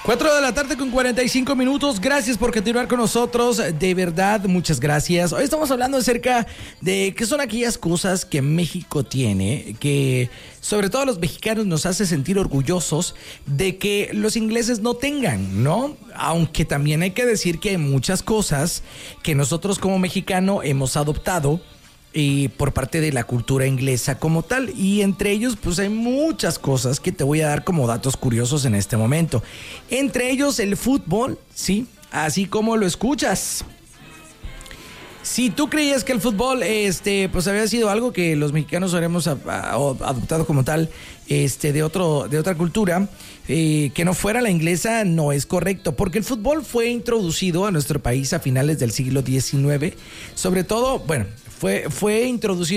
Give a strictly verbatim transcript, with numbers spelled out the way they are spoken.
cuatro de la tarde con cuarenta y cinco minutos. Gracias por continuar con nosotros. De verdad, muchas gracias. Hoy estamos hablando acerca de qué son aquellas cosas que México tiene, que sobre todo a los mexicanos nos hace sentir orgullosos de que los ingleses no tengan, ¿no? Aunque también hay que decir que hay muchas cosas que nosotros como mexicano hemos adoptado y por parte de la cultura inglesa como tal, y entre ellos pues hay muchas cosas que te voy a dar como datos curiosos en este momento, entre ellos el fútbol, sí, así como lo escuchas. Si tú creías que el fútbol este pues había sido algo que los mexicanos habríamos adoptado como tal este de otro de otra cultura, eh, que no fuera la inglesa, no es correcto, porque el fútbol fue introducido a nuestro país a finales del siglo diecinueve, sobre todo, bueno, fue fue introducido